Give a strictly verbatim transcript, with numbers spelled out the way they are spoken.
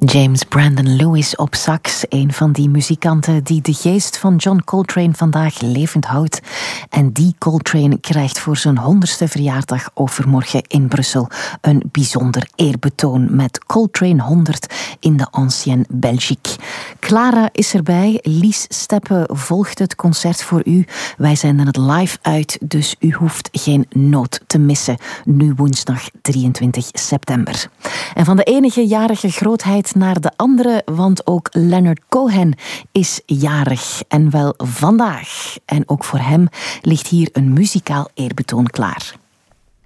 James Brandon Lewis op sax, een van die muzikanten die de geest van John Coltrane vandaag levend houdt. En die Coltrane krijgt voor zijn honderdste verjaardag overmorgen in Brussel een bijzonder eerbetoon met Coltrane honderd in de Ancienne Belgique. Clara is erbij, Lies Steppe volgt het concert voor u. Wij zenden het live uit, dus u hoeft geen noot te missen. Nu woensdag drieëntwintig september. En van de enige jarige grootheid naar de andere, want ook Leonard Cohen is jarig. En wel vandaag. En ook voor hem ligt hier een muzikaal eerbetoon klaar.